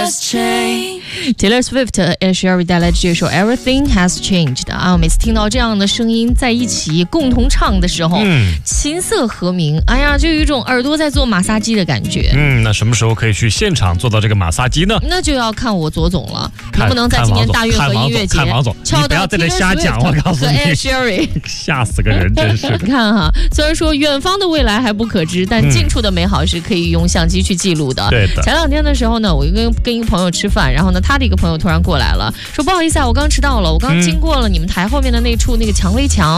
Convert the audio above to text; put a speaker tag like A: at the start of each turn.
A: has changed。Taylor
B: Swift Ed Sheeran 带来的这首 Everything Has Changed 啊，每次听到这样的声音在一起共同唱的时候，琴瑟和鸣，哎呀，就有一种耳朵在做马杀鸡的感觉。
A: 那什么时候可以去现场做到这个马杀鸡呢？
B: 那就要看我左总了，能不能在今年大运河音乐节
A: 看王总，你不要在这瞎讲，我告诉你，吓死个人，真是的。
B: 你看哈，虽然说远方的未来还不可知，但近处的美好是可以用相机去记录的。
A: 对的。
B: 前2天的时候呢，我跟一个朋友吃饭，然后呢，他的一个朋友突然过来了，说不好意思啊，我刚迟到了，我刚经过了你们台后面的那处那个蔷薇墙。